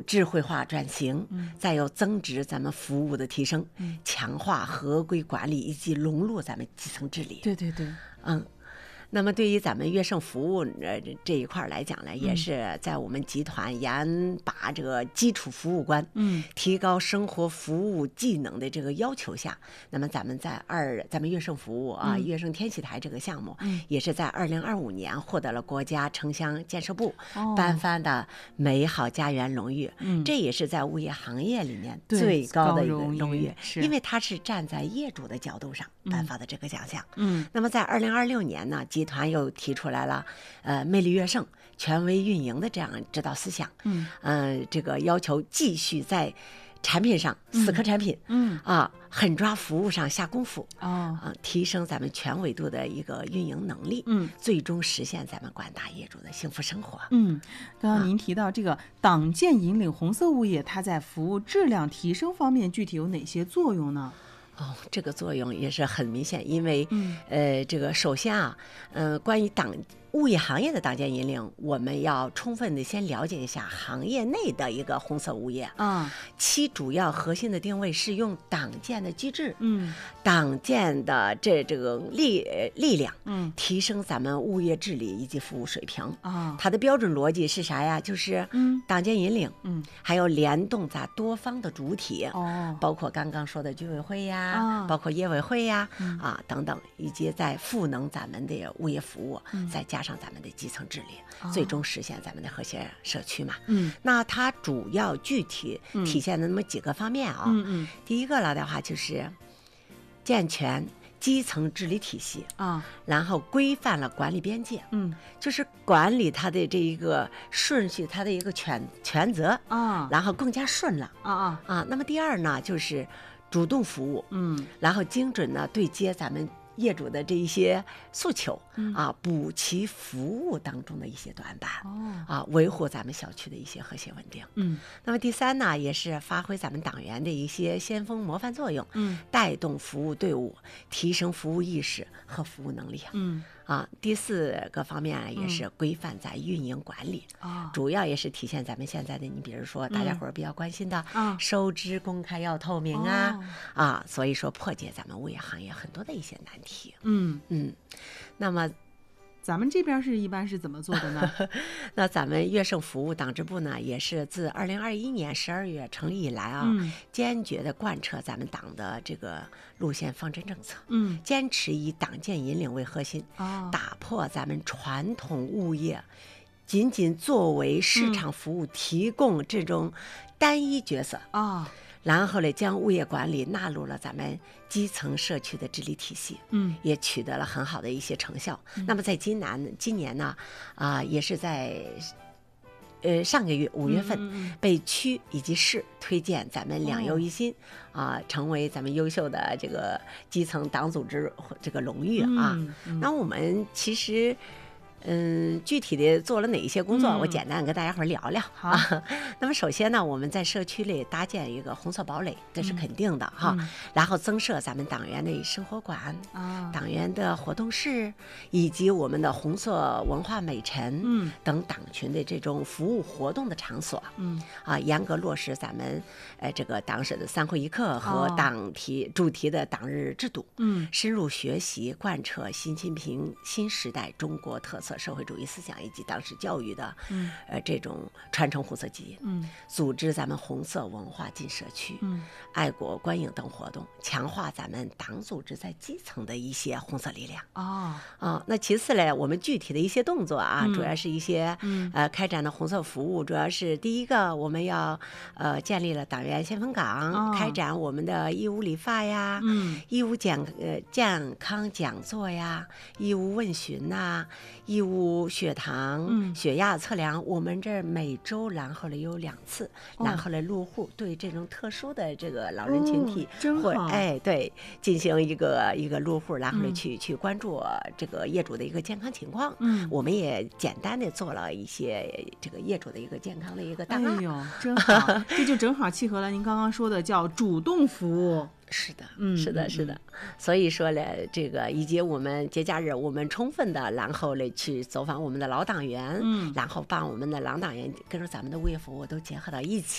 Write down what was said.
智慧化转型，再有增值咱们服务的提升，强化合规管理以及融入咱们基层治理。 对对对， 那么对于咱们悦盛服务这一块来讲呢，也是在我们集团严把这个基础服务观，提高生活服务技能的这个要求下，那么咱们悦盛服务啊，悦盛天喜台这个项目，也是在2025年获得了国家城乡建设部颁发的美好家园荣誉，这也是在物业行业里面最高的一个荣誉，因为它是站在业主的角度上颁发的这个奖项。那么在2026年呢，集团又提出来了魅力悦盛权威运营的这样指导思想，这个要求继续在产品上死磕产品，狠抓服务上下功夫，提升咱们全维度的一个运营能力，最终实现咱们广大业主的幸福生活。 刚刚您提到这个党建引领红色物业，它在服务质量提升方面具体有哪些作用呢？ 这个作用也是很明显，因为这个首先啊，关于物业行业的党建引领，我们要充分的先了解一下行业内的一个红色物业，其主要核心的定位是用党建的机制，党建的这个力量，提升咱们物业治理以及服务水平。它的标准逻辑是啥呀？就是党建引领，还有联动咱多方的主体，包括刚刚说的居委会呀，包括业委会呀，等等，以及在赋能咱们的物业服务，再加上咱们的基层治理，最终实现咱们的和谐社区嘛。那它主要具体体现的那么几个方面啊。第一个了的话就是健全基层治理体系然后规范了管理边界，就是管理它的这一个顺序，它的一个权责然后更加顺了那么第二呢，就是主动服务，然后精准呢对接咱们业主的这一些诉求补齐服务当中的一些短板维护咱们小区的一些和谐稳定。那么第三呢，也是发挥咱们党员的一些先锋模范作用，带动服务队伍，提升服务意识和服务能力。第四个方面也是规范咱运营管理，主要也是体现咱们现在的，你比如说大家伙儿比较关心的收支公开要透明所以说破解咱们物业行业很多的一些难题。那么咱们这边一般是怎么做的呢？ 那咱们悦盛服务党支部呢，也是自2021年12月成立以来坚决的贯彻咱们党的这个路线方针政策，坚持以党建引领为核心，打破咱们传统物业仅仅作为市场服务提供这种单一角色然后呢，将物业管理纳入了咱们基层社区的治理体系，也取得了很好的一些成效。那么在今年呢，也是在上个月5月份，被区以及市推荐咱们2优1新成为咱们优秀的这个基层党组织这个荣誉那我们其实具体的做了哪一些工作，我简单跟大家伙聊聊。那么首先呢，我们在社区里搭建一个红色堡垒，这是肯定的然后增设咱们党员的生活馆、党员的活动室，以及我们的红色文化美陈等党群的这种服务活动的场所严格落实咱们这个党史的3会1课和主题的党日制度，深入学习贯彻习近平新时代中国特色社会主义思想以及当时教育的这种传承红色基因，组织咱们红色文化进社区，爱国观影等活动，强化咱们党组织在基层的一些红色力量那其次呢，我们具体的一些动作主要是一些开展的红色服务，主要是第一个，我们要建立了党员先锋岗，开展我们的义务理发呀，义务健康讲座呀，义务问询义务血糖、血压测量，我们这每周然后呢有2次，然后呢入户对这种特殊的这个老人群体或对进行一个入户，然后呢去关注这个业主的一个健康情况。我们也简单的做了一些这个业主的一个健康的一个档案。 真好，这就正好契合了您刚刚说的叫主动服务。 是的，是的。所以说呢，这个以及我们节假日，我们充分的然后呢去走访我们的老党员，然后把我们的老党员跟着咱们的物业服务都结合到一起。